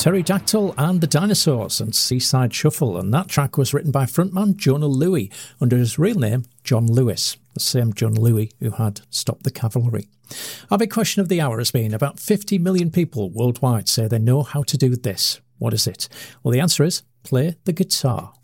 Pterodactyl and the Dinosaurs and Seaside Shuffle, and that track was written by frontman Jonah Louie under his real name John Lewis, the same John Louie who had Stop the Cavalry. Our big question of the hour has been, about 50 million people worldwide say they know how to do this. What is it? Well, the answer is play the guitar.